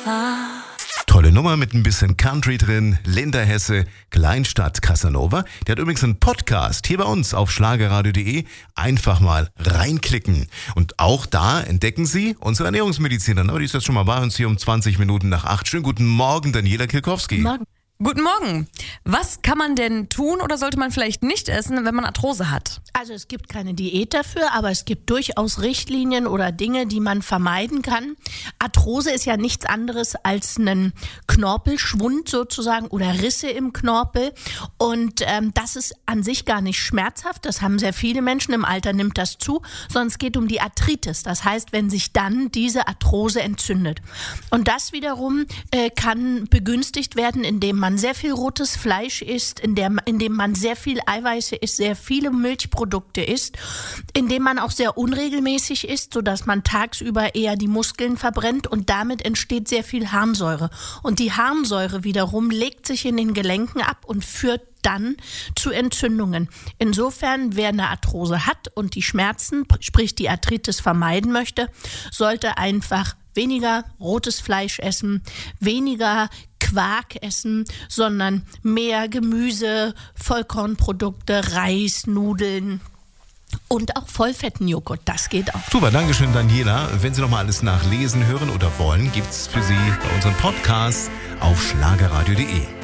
Tolle Nummer mit ein bisschen Country drin. Linda Hesse, Kleinstadt Casanova. Der hat übrigens einen Podcast hier bei uns auf schlagerradio.de. Einfach mal reinklicken. Und auch da entdecken Sie unsere Ernährungsmedizinerin. Aber die ist jetzt schon mal bei uns hier um 20 Minuten nach 8. Schönen guten Morgen, Daniela Kilkowski. Morgen. Guten Morgen. Was kann man denn tun oder sollte man vielleicht nicht essen, wenn man Arthrose hat? Also es gibt keine Diät dafür, aber es gibt durchaus Richtlinien oder Dinge, die man vermeiden kann. Arthrose ist ja nichts anderes als ein Knorpelschwund sozusagen oder Risse im Knorpel. Und das ist an sich gar nicht schmerzhaft. Das haben sehr viele Menschen. Im Alter nimmt das zu. Sondern es geht um die Arthritis. Das heißt, wenn sich dann diese Arthrose entzündet. Und das wiederum kann begünstigt werden, indem man sehr viel rotes Fleisch isst, indem man sehr viel Eiweiße isst, sehr viele Milchprodukte isst, indem man auch sehr unregelmäßig isst, sodass man tagsüber eher die Muskeln verbrennt und damit entsteht sehr viel Harnsäure. Und die Harnsäure wiederum legt sich in den Gelenken ab und führt dann zu Entzündungen. Insofern, wer eine Arthrose hat und die Schmerzen, sprich die Arthritis vermeiden möchte, sollte einfach weniger rotes Fleisch essen, weniger Quark essen, sondern mehr Gemüse, Vollkornprodukte, Reis, Nudeln und auch Vollfettenjoghurt. Das geht auch. Super, Dankeschön, Daniela. Wenn Sie noch mal alles nachlesen, hören oder wollen, gibt's für Sie bei unserem Podcast auf schlagerradio.de.